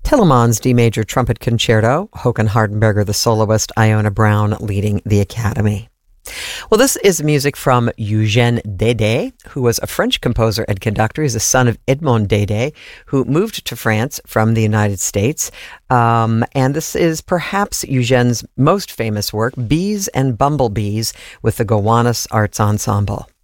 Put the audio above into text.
Telemanns D major trumpet concerto, Håkan Hardenberger the soloist, Iona Brown leading the Academy. Well, this is music from Eugène Dédé, who was a French composer and conductor. He's the son of Edmond Dédé, who moved to France from the United States. And this is perhaps Eugène's most famous work, Bees and Bumblebees, with the Gowanus Arts Ensemble.